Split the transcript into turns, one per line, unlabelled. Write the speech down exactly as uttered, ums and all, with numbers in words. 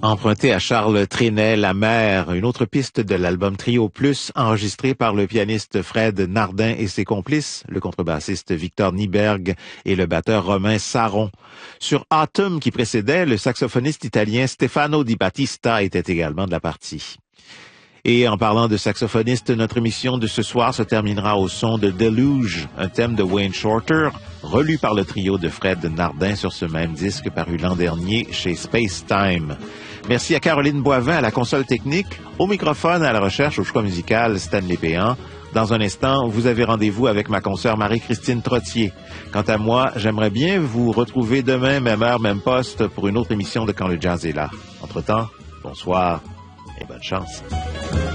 Emprunté à Charles Trenet, La Mer, une autre piste de l'album Trio Plus, enregistré par le pianiste Fred Nardin et ses complices, le contrebassiste Victor Nyberg et le batteur Romain Saron. Sur Autumn, qui précédait, le saxophoniste italien Stefano Di Battista était également de la partie. Et en parlant de saxophoniste, notre émission de ce soir se terminera au son de Deluge, un thème de Wayne Shorter, relu par le trio de Fred Nardin sur ce même disque paru l'an dernier chez Space Time. Merci à Caroline Boivin à la console technique, au microphone, à la recherche, au choix musical, Stanley Péan. Dans un instant, vous avez rendez-vous avec ma consoeur Marie-Christine Trottier. Quant à moi, j'aimerais bien vous retrouver demain, même heure, même poste, pour une autre émission de Quand le jazz est là. Entre-temps, bonsoir et bonne chance.